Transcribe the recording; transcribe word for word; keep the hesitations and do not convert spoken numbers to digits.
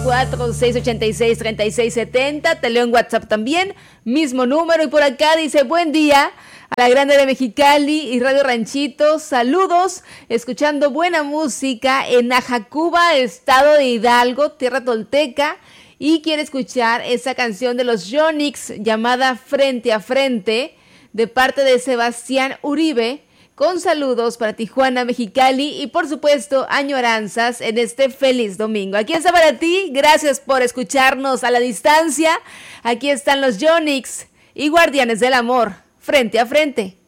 cuatro, seis ocho seis, tres seis siete cero. Te leo en WhatsApp también, mismo número. Y por acá dice, buen día a la Grande de Mexicali y Radio Ranchito. Saludos, escuchando buena música en Ajacuba, estado de Hidalgo, tierra tolteca. Y quiere escuchar esa canción de los Yonix llamada Frente a Frente, de parte de Sebastián Uribe. Con saludos para Tijuana, Mexicali y por supuesto añoranzas en este feliz domingo. Aquí está para ti, gracias por escucharnos a la distancia. Aquí están los Yonix y Guardianes del Amor, Frente a Frente.